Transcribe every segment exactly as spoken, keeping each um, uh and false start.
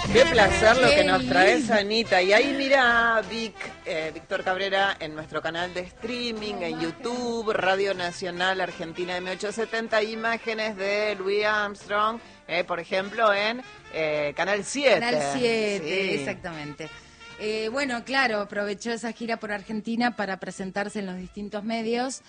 Qué placer lo Qué que nos traes, lindo. Anita. Y ahí mira, Vic, eh, Víctor Cabrera, en nuestro canal de streaming, en YouTube, Radio Nacional Argentina M ochocientos setenta, imágenes de Louis Armstrong, eh, por ejemplo, en eh, Canal siete. Canal siete, Sí. exactamente. Eh, bueno, claro, aprovechó esa gira por Argentina para presentarse en los distintos medios.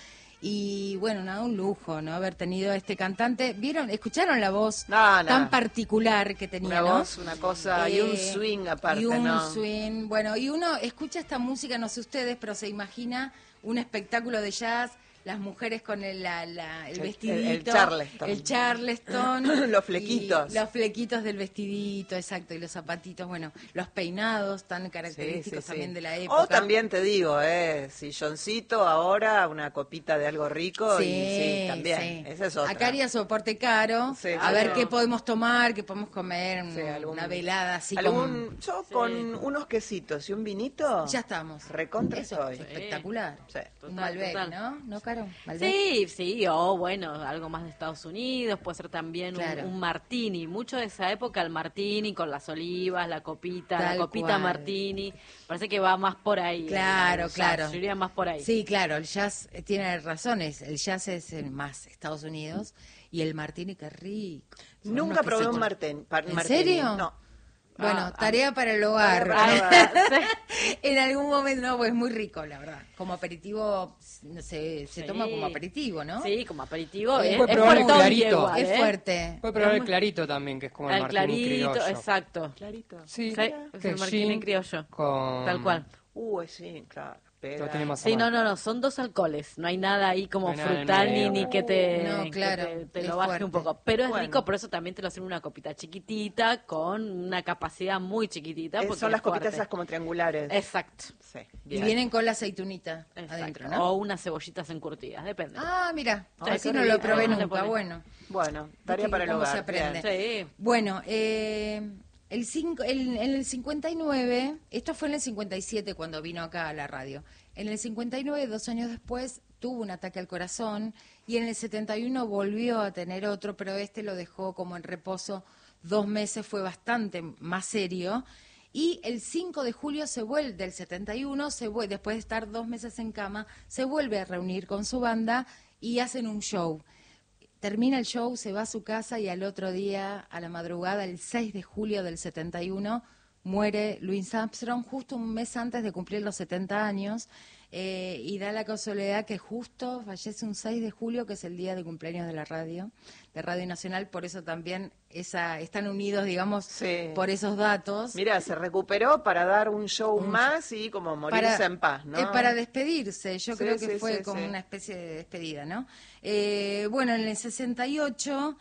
Y bueno, nada, un lujo, ¿no? Haber tenido a este cantante. ¿Vieron? ¿Escucharon la voz No, no. tan particular que tenía, Una no? voz, una cosa, y un Eh, swing aparte, Y un ¿no? swing. Bueno, y uno escucha esta música, no sé ustedes, pero se imagina un espectáculo de jazz, las mujeres con el, la, la- el El- vestidito. el charleston. El charleston. Los flequitos. y los flequitos del vestidito, exacto, y los zapatitos, bueno, los peinados tan característicos Sí, sí, sí. también de la época. O también te digo, eh, silloncito ahora, una copita de algo rico, y sí, también, sí. esa es otra. Acá haría soporte caro, Sí, a sí, ver sí. qué podemos tomar, qué podemos comer, Sí, algún- una velada así algún, como... yo con unos quesitos y un vinito, Ya estamos. recontra Eso estoy. es espectacular. Sí. Un Total, Malbec, total. ¿no? ¿No, Caro? Malbec. Sí, sí, o bueno, algo más de Estados Unidos, puede ser también un- Claro. un, martini, mucho de esa época el martini con las olivas, la copita, Tal la copita cual. martini, parece que va más por ahí. Claro, el jazz, claro. Yo iría más por ahí. Sí, claro, el jazz eh, tiene razones. El jazz es el más Estados Unidos y el martini, qué rico. Son Nunca unos probé un quesitos. marten, par- ¿En martini. serio? No. Bueno, Ah, tarea para el hogar. Tarea para el hogar. En algún momento, no, pues es muy rico, la verdad. Como aperitivo, no sé, se Sí. toma como aperitivo, ¿no? Sí, como aperitivo. Eh, Es, puede es probar el fuertón clarito. igual, Es ¿eh? fuerte. Puede probar Es el muy- clarito también, que es como el, El martini clarito, criollo. exacto. Clarito. Sí, Sí, que es el martini gin criollo. con... Tal cual. Uh, sí, claro. pega. Lo tiene más Sí, no, amargo. no, no, son dos alcoholes, no hay nada ahí como No hay nada en el frutal ni, medio. ni que te, No, que claro, te, te es lo baje fuerte. un poco. Pero es Bueno. rico, por eso también te lo hacen en una copita chiquitita, con una capacidad muy chiquitita. Eh, porque son es las copitas fuerte. esas como triangulares. Exacto. Sí, Y bien. vienen con la aceitunita Exacto. adentro, ¿no? O unas cebollitas encurtidas, depende. Ah, mira, Ay, así qué no lo rico. probé Ah, le nunca, pone. bueno. Bueno, tarea Viste para el cómo hogar. se aprende. bien. Sí. Bueno, eh, el cinco, el- en el cincuenta y nueve, esto fue en el cincuenta y siete cuando vino acá a la radio. En el cincuenta y nueve, dos años después, tuvo un ataque al corazón y en el setenta y uno volvió a tener otro, pero este lo dejó como en reposo dos meses, fue bastante más serio. Y el cinco de julio se vuelve, del setenta y uno, se vuelve, después de estar dos meses en cama, se vuelve a reunir con su banda y hacen un show. Termina el show, se va a su casa y al otro día, a la madrugada, el seis de julio del setenta y uno, muere Louis Armstrong justo un mes antes de cumplir los setenta años. Eh, y da la casualidad que justo fallece un seis de julio, que es el día de cumpleaños de la radio, de Radio Nacional, por eso también esa, están unidos, digamos, Sí. por esos datos. Mira, se recuperó para dar un show más y como morirse en paz, ¿no? eh, para despedirse, yo Sí, creo que sí, fue sí, como sí. una especie de despedida, ¿no? Eh, bueno, en el sesenta y ocho,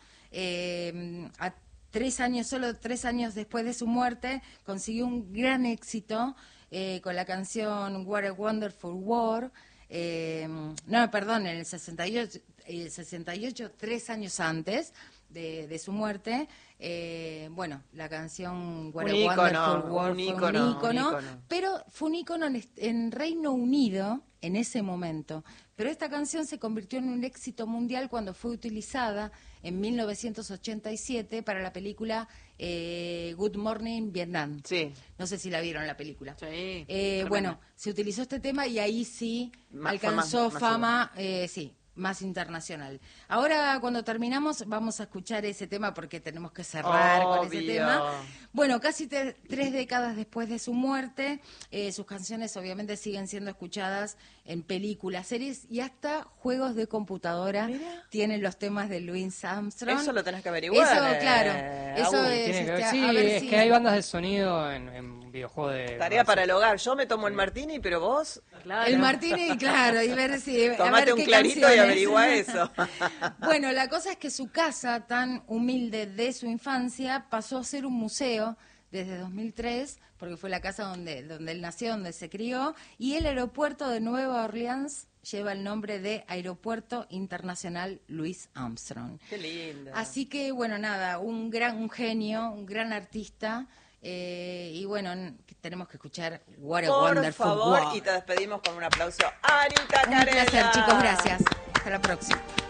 eh, a tres años, solo tres años después de su muerte, consiguió un gran éxito eh, con la canción What a Wonderful World. Eh, no, perdón, en el sesenta y ocho, eh, sesenta y ocho, tres años antes de, de su muerte, eh, bueno, la canción What Un a ícono, Wonderful World un fue ícono, un un ícono, ícono. pero fue un ícono en, est- en Reino Unido en ese momento. Pero esta canción se convirtió en un éxito mundial cuando fue utilizada en mil novecientos ochenta y siete para la película eh, Good Morning Vietnam. Sí. No sé si la vieron la película. Sí, Eh, tremenda. bueno, se utilizó este tema y ahí sí Ma- alcanzó fama fama, eh, sí, más internacional. Ahora, cuando terminamos, vamos a escuchar ese tema porque tenemos que cerrar con ese Obvio. tema. Bueno, casi te- tres décadas después de su muerte, eh, sus canciones obviamente siguen siendo escuchadas en películas, series y hasta juegos de computadora. Mira. Tienen los temas de Louis Armstrong. Eso lo tenés que averiguar. Eso, eh, claro. Eso Raúl. es, Tiene que ver- este, sí, a ver es si- que hay bandas de sonido en, en videojuegos de... Tarea para el hogar. Yo me tomo el martini, pero vos Claro. El martini, claro, y ver si... a tomate ver un qué clarito y canciones. averigua eso. Bueno, la cosa es que su casa tan humilde de su infancia pasó a ser un museo desde dos mil tres, porque fue la casa donde, donde él nació, donde se crió, y el aeropuerto de Nueva Orleans lleva el nombre de Aeropuerto Internacional Louis Armstrong. Qué lindo. Así que, bueno, nada, un gran un genio, un gran artista, eh, y bueno, n- tenemos que escuchar What a Por Wonderful favor, World. y te despedimos con un aplauso. Anita Un Carella. placer, chicos, gracias. Hasta la próxima.